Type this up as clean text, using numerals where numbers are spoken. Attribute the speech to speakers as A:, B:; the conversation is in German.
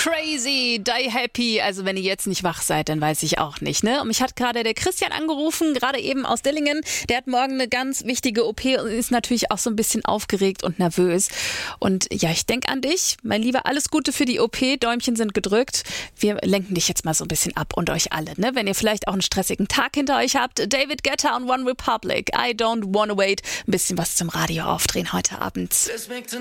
A: Crazy, die happy. Also wenn ihr jetzt nicht wach seid, dann weiß ich auch nicht, ne? Und mich hat gerade der Christian angerufen, gerade eben aus Dillingen. Der hat morgen eine ganz wichtige OP und ist natürlich auch so ein bisschen aufgeregt und nervös. Und ja, ich denke an dich. Mein Lieber, alles Gute für die OP. Däumchen sind gedrückt. Wir lenken dich jetzt mal so ein bisschen ab und euch alle, ne? Wenn ihr vielleicht auch einen stressigen Tag hinter euch habt. David Guetta und One Republic. I don't wanna wait. Ein bisschen was zum Radio aufdrehen heute Abend.